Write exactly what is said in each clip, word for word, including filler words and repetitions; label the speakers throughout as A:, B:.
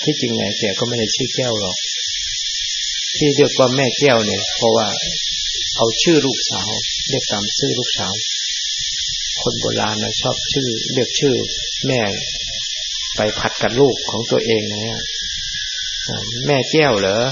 A: ที่จริงไงแกก็ไม่ได้ชื่อแก้วหรอกที่เรียกว่าแม่แก้วเนี่ยเพราะว่าเอาชื่อลูกสาวเรียกตามชื่อลูกสาวคนโบราณนะชอบชื่อเรียกชื่อแม่ไปผัดกับลูกของตัวเองเนี่ยแม่แก้วเหรอ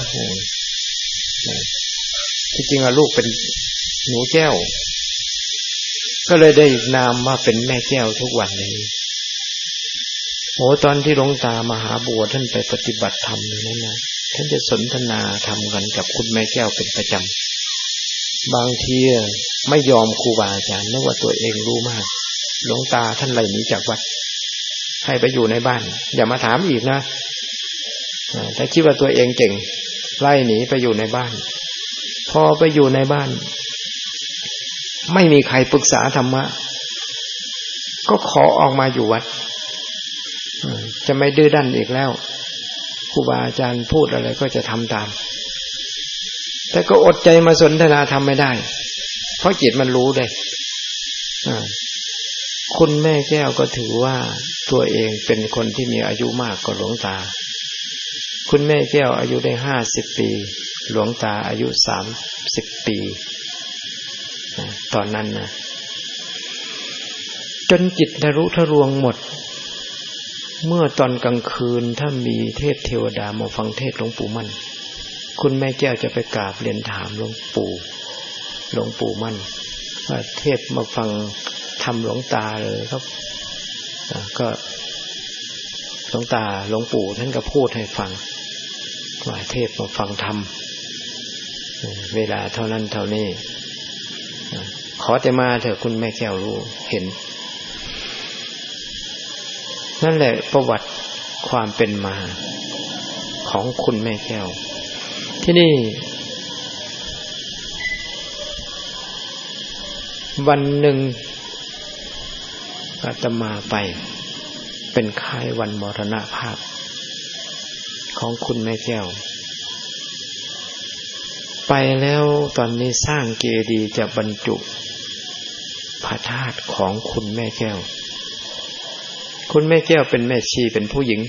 A: ที่จริงว่าลูกเป็นหนูแก้วก็เลยได้นามว่าเป็นแม่แก้วทุกวันนี้โอ้ตอนที่หลวงตามหาบัวท่านไปปฏิบัติธรรมนั้นนะท่านจะสนทนาธรรมกันกับคุณแม่แก้วเป็นประจำบางทีไม่ยอมครูบาอาจารย์นึกว่าตัวเองรู้มากหลวงตาท่านไล่หนีจากวัดให้ไปอยู่ในบ้านอย่ามาถามอีกนะถ้าคิดว่าตัวเองเก่งไล่หนีไปอยู่ในบ้านพอไปอยู่ในบ้านไม่มีใครปรึกษาธรรมะก็ขอออกมาอยู่วัดจะไม่ดื้อรั้นอีกแล้วครูบาอาจารย์พูดอะไรก็จะทำตามแต่ก็อดใจมาสนทนาธรรมไม่ได้เพราะจิตมันรู้เลยคุณแม่แก้วก็ถือว่าตัวเองเป็นคนที่มีอายุมากกว่าหลวงตาคุณแม่แก้วอายุได้ห้าสิบปีหลวงตาอายุสามสิบปีตอนนั้นนะจนจิตทะลุทะลวงหมดเมื่อตอนกลางคืนถ้ามีเทพเทวดามาฟังเทศหลวงปู่มั่นคุณแม่แก้วจะไปกราบเรียนถามหลวงปู่หลวงปู่มั่นว่าเทพมาฟังธรรมหลวงตาเลยครับก็หลวงตาหลวงปู่ท่านก็พูดให้ฟังว่าเทพมาฟังธรรมเวลาเท่านั้นเท่านี้ขอแต่มาเถอะคุณแม่แก้วรู้เห็นนั่นแหละประวัติความเป็นมาของคุณแม่แก้วที่นี่วันหนึ่งอาตมาไปเป็นคล้ายวันมรณภาพของคุณแม่แก้วไปแล้วตอนนี้สร้างเจดีย์จะบรรจุพระธาตุของคุณแม่แก้วคุณแม่แก้วเป็นแม่ชีเป็นผู้หญิง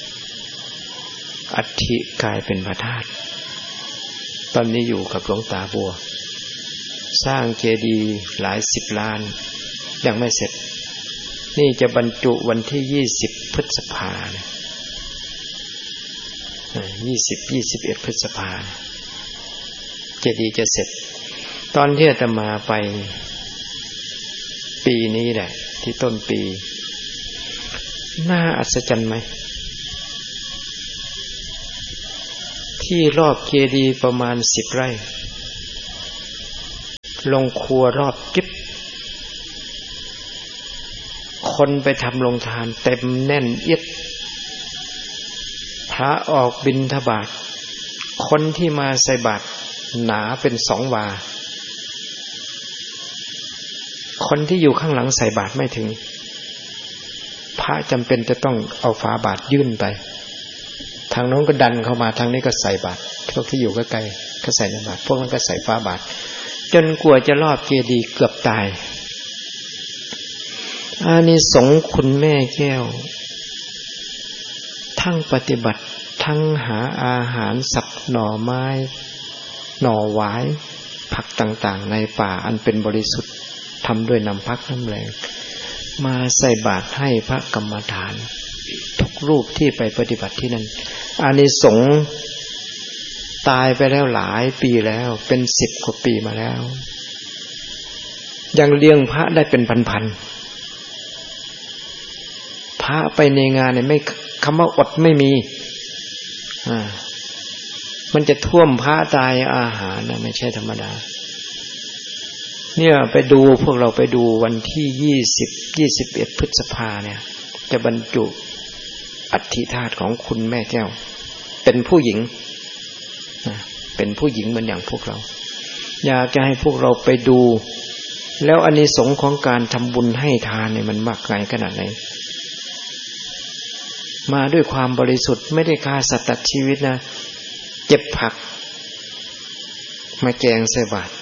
A: อัฐิกลายเป็นพระธาตุตอนนี้อยู่กับหลวงตาบัวสร้างเจดีย์หลายสิบล้านยังไม่เสร็จนี่จะบรรจุวันที่ยี่สิบพฤษภาคมยี่สิบ ยี่สิบเอ็ดพฤษภาคมเจดีย์จะเสร็จตอนที่อาตมาไปปีนี้แหละที่ต้นปีน่าอัศจรรย์ไหมที่รอบเจดีย์ประมาณสิบไร่ลงครัวรอบจิ๊บคนไปทำโรงทานเต็มแน่นเอียดพระออกบิณฑบาตคนที่มาใส่บาตรหนาเป็นสองวาคนที่อยู่ข้างหลังใส่บาตรไม่ถึงพระจำเป็นจะต้องเอาฝาบาตรยื่นไปทางโน้นก็ดันเข้ามาทางนี้ก็ใส่บาตรพวกที่อยู่ใกล้ๆก็ใส่ในบาตรพวกนั้นก็ใส่ฝาบาตรจนกลัวจะรอบเจดีย์เกือบตายอานิสงส์คุณแม่แก้วทั้งปฏิบัติทั้งหาอาหารสับหน่อไม้หน่อหวายผักต่างๆในป่าอันเป็นบริสุทธิ์ทำด้วยน้ำพักน้ำแรงมาใส่บาตรให้พระกรรมฐานทุกรูปที่ไปปฏิบัติที่นั่นอานิสงส์ตายไปแล้วหลายปีแล้วเป็นสิบกว่าปีมาแล้วยังเลี้ยงพระได้เป็นพันๆพระไปในงานเนี่ยไม่คำว่าอดไม่มีอ่ามันจะท่วมพระตายอาหารนะไม่ใช่ธรรมดาเนี่ยไปดูพวกเราไปดูวันที่ยี่สิบ ยี่สิบเอ็ดพฤษภาเนี่ยจะบรรจุอัฐิธาตุของคุณแม่แก้วเป็นผู้หญิงนะเป็นผู้หญิงเหมือนอย่างพวกเราอยากจะให้พวกเราไปดูแล้วอานิสงส์ของการทำบุญให้ทานเนี่ยมันมากไกลขนาดไหนมาด้วยความบริสุทธิ์ไม่ได้ฆ่าสัตว์ตัดชีวิตนะเก็บผักมาแกงใส่บาตร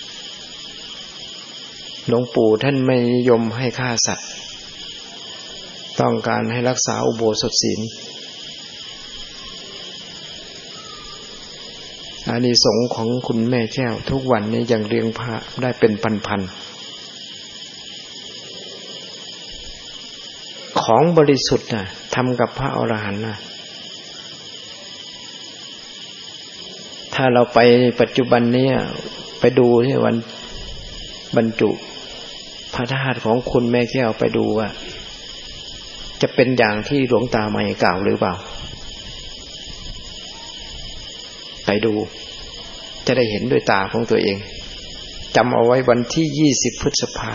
A: หลวงปู่ท่านไม่นิยมให้ฆ่าสัตว์ต้องการให้รักษาอุโบสถศีลอานิสงส์ของคุณแม่แก้วทุกวันนี้ยังเลี้ยงพระได้เป็นพันๆของบริสุทธิ์น่ะทำกับพระอรหันต์น่ะถ้าเราไปปัจจุบันนี้ไปดูที่วันบรรจุพระธาตุของคุณแม่แก้วไปดูว่าจะเป็นอย่างที่หลวงตาใหม่กล่าวหรือเปล่าไปดูจะได้เห็นด้วยตาของตัวเองจำเอาไว้วันที่ยี่สิบพฤษภา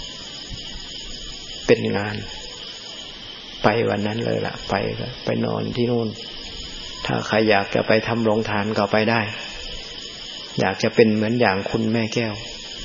A: เป็นงานไปวันนั้นเลยล่ะไปไปนอนที่นู่นถ้าใครอยากจะไปทำโรงทานก็ไปได้อยากจะเป็นเหมือนอย่างคุณแม่แก้ว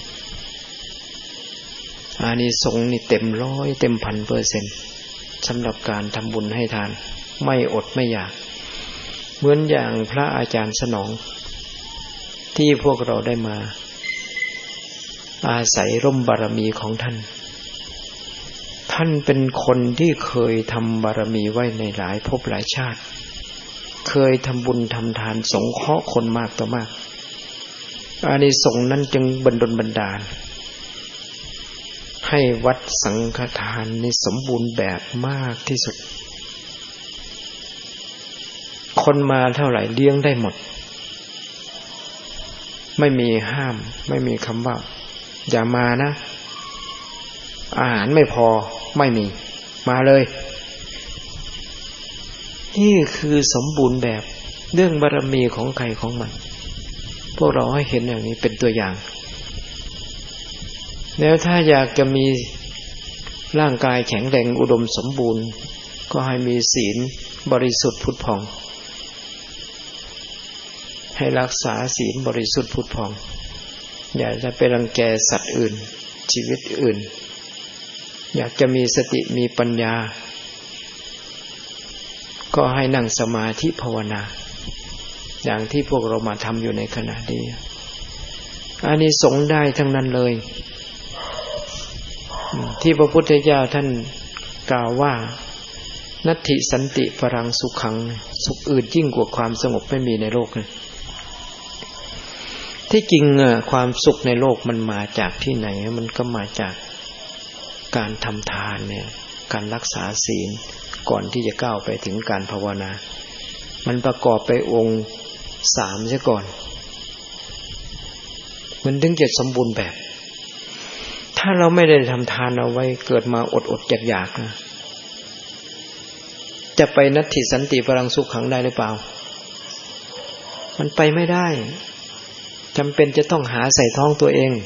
A: อานิสงส์นี่เต็มร้อยเต็มพันเปอร์เซ็นต์สำหรับการทำบุญให้ทานไม่อดไม่อยากเหมือนอย่างพระอาจารย์สนองที่พวกเราได้มาอาศัยร่มบารมีของท่านท่านเป็นคนที่เคยทำบารมีไว้ในหลายภพหลายชาติเคยทำบุญทำทานสงเคราะห์คนมากต่อมากอานิสงส์นั้นจึงบันดลบันดาลให้วัดสังฆทานนี่สมบูรณ์แบบมากที่สุดคนมาเท่าไหร่เลี้ยงได้หมดไม่มีห้ามไม่มีคำว่าอย่ามานะอาหารไม่พอไม่มีมาเลยนี่คือสมบูรณ์แบบเรื่องบารมีของใครของมันพวกเราให้เห็นอย่างนี้เป็นตัวอย่างแล้วถ้าอยากจะมีร่างกายแข็งแรงอุดมสมบูรณ์ก็ให้มีศีลบริสุทธิ์ผุดผ่องให้รักษาศีลบริสุทธิ์ผุดผ่องอย่าจะไปรังแกสัตว์อื่นชีวิตอื่นอยากจะมีสติมีปัญญาก็ให้นั่งสมาธิภาวนาอย่างที่พวกเรามาทำอยู่ในขณะนี้อานิสงส์ได้ทั้งนั้นเลยที่พระพุทธเจ้าท่านกล่าวว่านัตถิสันติปรังสุขังสุขอื่นยิ่งกว่าความสงบไม่มีในโลกเลยที่จริงความสุขในโลกมันมาจากที่ไหนมันก็มาจากการทำทานเนี่ยการรักษาศีลก่อนที่จะก้าวไปถึงการภาวนามันประกอบไปองค์สามซะก่อนมันถึงจะสมบูรณ์แบบถ้าเราไม่ได้ทำทานเอาไว้เกิดมาอดๆอยากๆนะจะไปนัตถิสันติปรังสุขขังได้หรือเปล่ามันไปไม่ได้จำเป็นจะต้องหาใส่ท้องตัวเอง